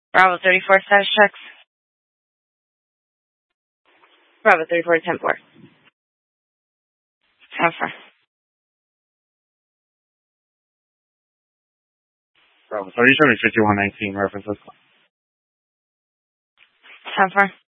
Bravo 34 status checks. Bravo 34 10-4. 10-4. Bravo 30, 5119, references. 10-4.